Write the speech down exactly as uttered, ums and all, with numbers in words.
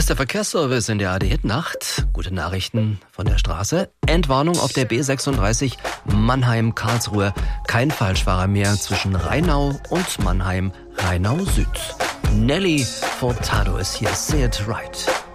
ist der Verkehrsservice in der A D Hit-Nacht. Gute Nachrichten von der Straße. Entwarnung auf der B sechsunddreißig Mannheim-Karlsruhe. Kein Falschfahrer mehr zwischen Rheinau und Mannheim-Rheinau Süd. Nelly Furtado ist hier. Say it right.